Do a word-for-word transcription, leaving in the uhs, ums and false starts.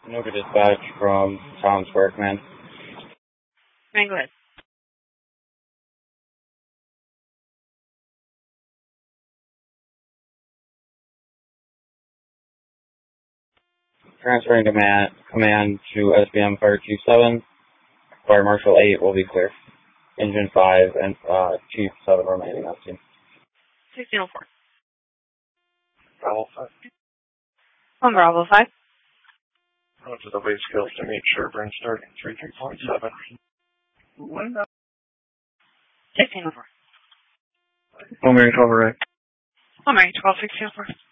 Nova dispatch from Tom Square Command. Command, go ahead. Transferring command, command to S B M Fire Chief seven. Fire Marshal eight will be clear. Engine five and uh, Chief seven remaining on scene. sixteen oh four. Bravo five. On Bravo five. Go to the base skills to meet Sherburne starting three three point seven. sixteen oh four. Home Mary twelve, right? Home Mary twelve, sixteen oh four.